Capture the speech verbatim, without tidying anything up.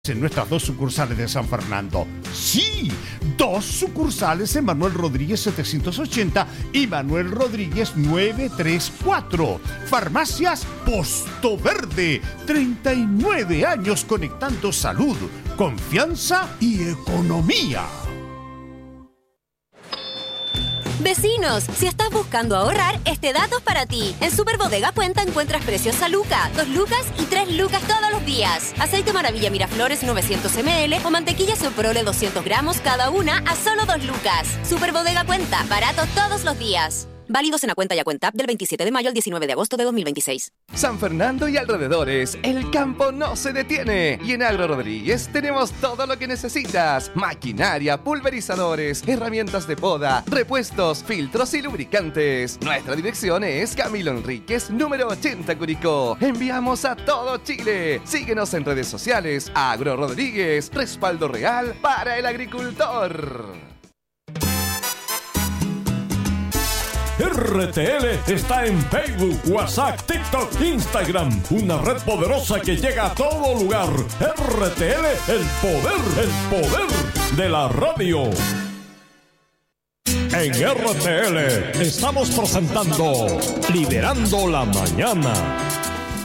en nuestras dos sucursales de San Fernando. ¡Sí! Dos sucursales en Manuel Rodríguez setecientos ochenta y Manuel Rodríguez novecientos treinta y cuatro. Farmacias Posto Verde. treinta y nueve años conectando salud, confianza y economía. Vecinos, si estás buscando ahorrar, este dato es para ti. En Super Bodega Cuenta encuentras precios a Luca, dos lucas y tres lucas todos los días. Aceite Maravilla Miraflores novecientos mililitros o mantequilla Soprole doscientos gramos cada una a solo dos lucas. Super Bodega Cuenta, barato todos los días. Válidos en la cuenta y a cuenta del veintisiete de mayo al diecinueve de agosto de dos mil veintiséis. San Fernando y alrededores, el campo no se detiene. Y en Agro Rodríguez tenemos todo lo que necesitas. Maquinaria, pulverizadores, herramientas de poda, repuestos, filtros y lubricantes. Nuestra dirección es Camilo Enríquez, número ochenta, Curicó. Enviamos a todo Chile. Síguenos en redes sociales. Agro Rodríguez, respaldo real para el agricultor. R T L está en Facebook, WhatsApp, TikTok, Instagram. Una red poderosa que llega a todo lugar. R T L, el poder, el poder de la radio. En R T L estamos presentando Liderando la Mañana.